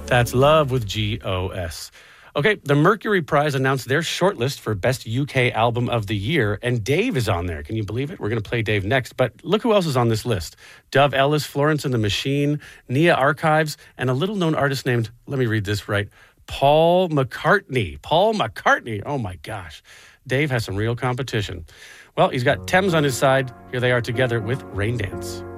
That's Love with G-O-S. Okay, the Mercury Prize announced their shortlist for Best UK Album of the Year, and Dave is on there. Can you believe it? We're going to play Dave next, but look who else is on this list. Dove Ellis, Florence and the Machine, Nia Archives, and a little-known artist named, let me read this right, Paul McCartney. Paul McCartney. Oh, my gosh. Dave has some real competition. Well, he's got Thames on his side. Here they are together with Rain Dance.